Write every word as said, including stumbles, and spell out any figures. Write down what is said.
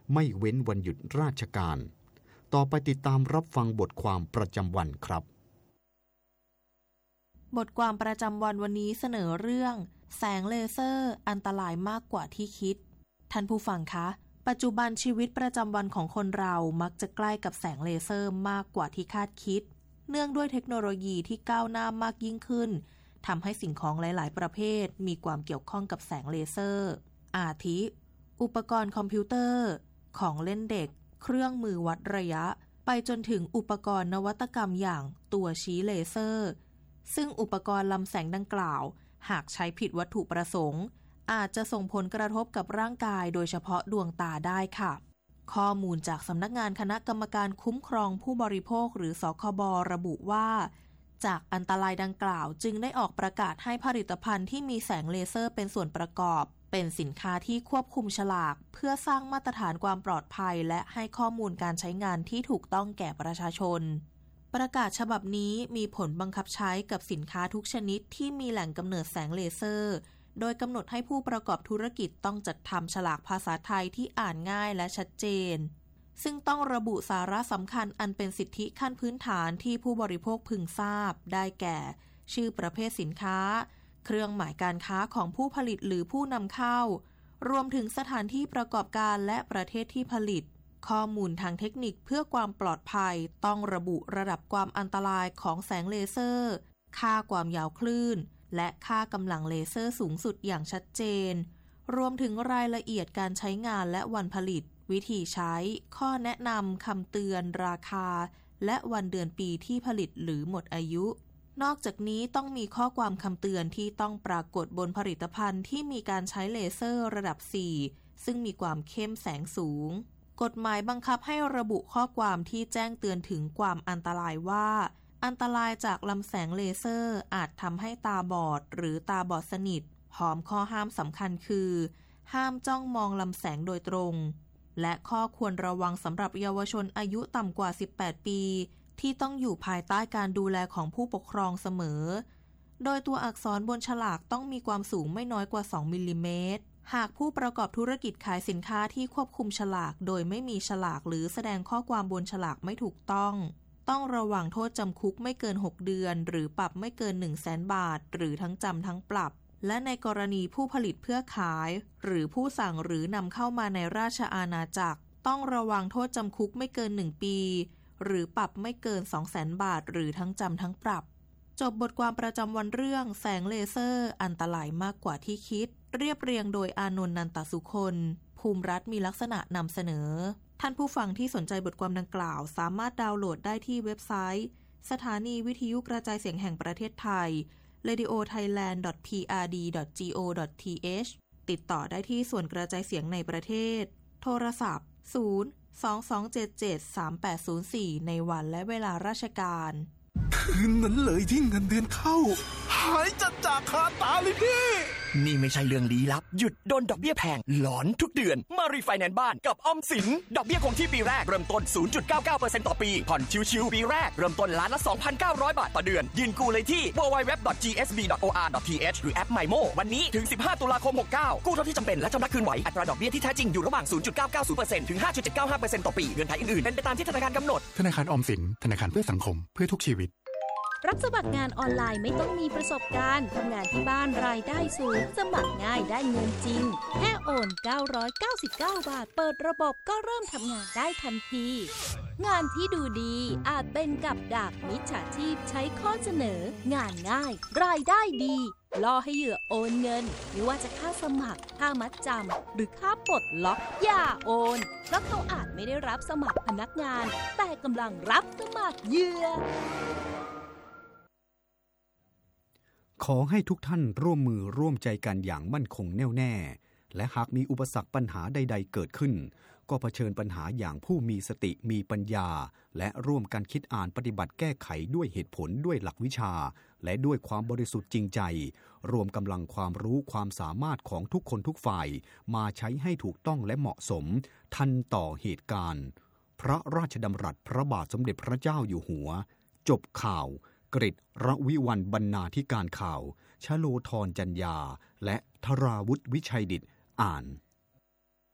ไม่เว้นวันหยุดราชการต่อไปติดตามรับฟังบทความประจำวันครับบทความประจำวันวันนี้เสนอเรื่องแสงเลเซอร์อันตรายมากกว่าที่คิดท่านผู้ฟังคะปัจจุบันชีวิตประจำวันของคนเรามักจะใกล้กับแสงเลเซอร์มากกว่าที่คาดคิดเนื่องด้วยเทคโนโลยีที่ก้าวหน้ามากยิ่งขึ้นทำให้สิ่งของหลายๆประเภทมีความเกี่ยวข้องกับแสงเลเซอร์อาทิอุปกรณ์คอมพิวเตอร์ของเล่นเด็กเครื่องมือวัดระยะไปจนถึงอุปกรณ์นวัตกรรมอย่างตัวชี้เลเซอร์ซึ่งอุปกรณ์ลำแสงดังกล่าวหากใช้ผิดวัตถุประสงค์อาจจะส่งผลกระทบกับร่างกายโดยเฉพาะดวงตาได้ค่ะข้อมูลจากสำนักงานคณะกรรมการคุ้มครองผู้บริโภคหรือสคบระบุว่าจากอันตรายดังกล่าวจึงได้ออกประกาศให้ผลิตภัณฑ์ที่มีแสงเลเซอร์เป็นส่วนประกอบเป็นสินค้าที่ควบคุมฉลากเพื่อสร้างมาตรฐานความปลอดภัยและให้ข้อมูลการใช้งานที่ถูกต้องแก่ประชาชนประกาศฉบับนี้มีผลบังคับใช้กับสินค้าทุกชนิดที่มีแหล่งกำเนิดแสงเลเซอร์โดยกำหนดให้ผู้ประกอบธุรกิจต้องจัดทำฉลากภาษาไทยที่อ่านง่ายและชัดเจนซึ่งต้องระบุสาระสำคัญอันเป็นสิทธิขั้นพื้นฐานที่ผู้บริโภคพึงทราบได้แก่ชื่อประเภทสินค้าเครื่องหมายการค้าของผู้ผลิตหรือผู้นำเข้ารวมถึงสถานที่ประกอบการและประเทศที่ผลิตข้อมูลทางเทคนิคเพื่อความปลอดภัยต้องระบุระดับความอันตรายของแสงเลเซอร์ค่าความยาวคลื่นและค่ากำลังเลเซอร์สูงสุดอย่างชัดเจนรวมถึงรายละเอียดการใช้งานและวันผลิตวิธีใช้ข้อแนะนำคำเตือนราคาและวันเดือนปีที่ผลิตหรือหมดอายุนอกจากนี้ต้องมีข้อความคำเตือนที่ต้องปรากฏบนผลิตภัณฑ์ที่มีการใช้เลเซอร์ระดับสี่ซึ่งมีความเข้มแสงสูงกฎหมายบังคับให้ระบุข้อความที่แจ้งเตือนถึงความอันตรายว่าอันตรายจากลำแสงเลเซอร์อาจทำให้ตาบอดหรือตาบอดสนิทพร้อมข้อห้ามสำคัญคือห้ามจ้องมองลำแสงโดยตรงและข้อควรระวังสำหรับเยาวชนอายุต่ำกว่าสิบแปดปีที่ต้องอยู่ภายใต้การดูแลของผู้ปกครองเสมอโดยตัวอักษรบนฉลากต้องมีความสูงไม่น้อยกว่าสองมิลลิเมตรหากผู้ประกอบธุรกิจขายสินค้าที่ควบคุมฉลากโดยไม่มีฉลากหรือแสดงข้อความบนฉลากไม่ถูกต้องต้องระวังโทษจำคุกไม่เกินหกเดือนหรือปรับไม่เกิน หนึ่งแสน บาทหรือทั้งจำทั้งปรับและในกรณีผู้ผลิตเพื่อขายหรือผู้สั่งหรือนำเข้ามาในราชอาณาจักรต้องระวังโทษจำคุกไม่เกินหนึ่งปีหรือปรับไม่เกิน สองแสน บาทหรือทั้งจำทั้งปรับจบบทความประจำวันเรื่องแสงเลเซอร์อันตรายมากกว่าที่คิดเรียบเรียงโดยอานนท์ นันตสุคนภูมิรัฐมีลักษณะนำเสนอท่านผู้ฟังที่สนใจบทความดังกล่าวสามารถดาวน์โหลดได้ที่เว็บไซต์สถานีวิทยุกระจายเสียงแห่งประเทศไทย เรดิโอไทยแลนด์ ดอท พี อาร์ ดี ดอท จี โอ ดอท ที เอช ติดต่อได้ที่ส่วนกระจายเสียงในประเทศโทรศัพท์ศูนย์ สอง สอง เจ็ด เจ็ด สาม แปด ศูนย์ สี่ในวันและเวลาราชการคืนนั้นเลยที่เงินเดือนเข้าหายจัดจากคาตาเลยพี่นี่ไม่ใช่เรื่องลี้ลับหยุดโดนดอกเบี้ยแพงหลอนทุกเดือนมารีไฟแนนซ์บ้านกับออมสินดอกเบี้ยคงที่ปีแรกเริ่มต้น ศูนย์จุดเก้าเก้าเปอร์เซ็นต์ ต่อปีผ่อนชิวๆปีแรกเริ่มต้นล้านละ สองพันเก้าร้อย บาทต่อเดือนยื่นกู้เลยที่ ดับเบิลยู ดับเบิลยู ดับเบิลยู ดอท จี เอส บี ดอท โอ อาร์ ดอท ที เอช หรือแอป ไมโม วันนี้ถึงสิบห้าตุลาคมหกเก้ากู้เท่าที่จำเป็นและชำระคืนไหวอัตราดอกเบี้ยที่แท้จริงอยู่ระหว่าง ศูนย์จุดเก้าเก้าศูนย์เปอร์เซ็นต์ ถึง ห้าจุดเจ็ดเก้าห้าเปอร์เซ็นต์ ต่อปีเงื่อนไขอื่นๆเป็นไปตามที่ธนาคารกำหนดธนาคารออมสินธนาคารเพื่อสังคมเพื่อทุกชีวิตรับสมัครงานออนไลน์ไม่ต้องมีประสบการณ์ทำงานที่บ้านรายได้สูงสมัครง่ายได้เงินจริงแค่โอนเก้าร้อยเก้าสิบเก้าบาทเปิดระบบก็เริ่มทำงานได้ทันทีงานที่ดูดีอาจเป็นกับดักมิจฉาชีพใช้ข้อเสนองานง่ายรายได้ดีล่อให้เหยื่อโอนเงินไม่ว่าจะค่าสมัครค่ามัดจำหรือค่าปลดล็อกอย่าโอนเพราะเขาอาจไม่ได้รับสมัครพนักงานแต่กำลังรับสมัครเหยื่อขอให้ทุกท่านร่วมมือร่วมใจกันอย่างมั่นคงแน่วแน่และหากมีอุปสรรคปัญหาใดๆเกิดขึ้นก็เผชิญปัญหาอย่างผู้มีสติมีปัญญาและร่วมกันคิดอ่านปฏิบัติแก้ไขด้วยเหตุผลด้วยหลักวิชาและด้วยความบริสุทธิ์จริงใจรวมกำลังความรู้ความสามารถของทุกคนทุกฝ่ายมาใช้ให้ถูกต้องและเหมาะสมทันต่อเหตุการณ์พระราชดำรัสพระบาทสมเด็จพระเจ้าอยู่หัวจบข่าวกฤษรวิวรรณบรรณาธิการข่าวชโลธรจัญญาและธราวุฒิวิชัยดิษฐ์อ่าน